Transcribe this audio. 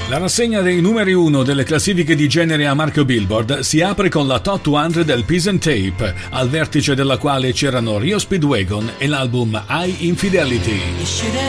La rassegna dei numeri 1 delle classifiche di genere a marchio Billboard si apre con la Top 100 del Peace and Tape, al vertice della quale c'erano Rio Speedwagon e l'album High Infidelity.